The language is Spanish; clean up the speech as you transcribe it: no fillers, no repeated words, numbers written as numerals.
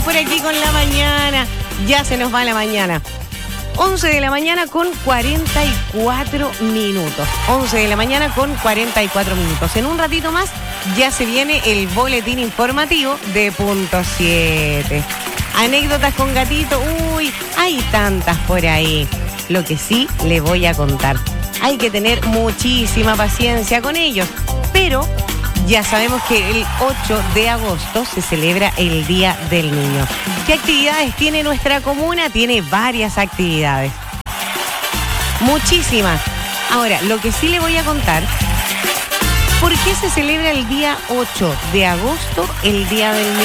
por aquí con la mañana. Ya se nos va la mañana. 11 de la mañana con 44 minutos. 11 de la mañana con 44 minutos. En un ratito más ya se viene el boletín informativo de Punto 7. Anécdotas con gatito. Uy, hay tantas por ahí. Lo que sí le voy a contar. Hay que tener muchísima paciencia con ellos. Pero ya sabemos que el 8 de agosto se celebra el Día del Niño. ¿Qué actividades tiene nuestra comuna? Tiene varias actividades. Muchísimas. Ahora, lo que sí le voy a contar, ¿por qué se celebra el día 8 de agosto el Día del Niño?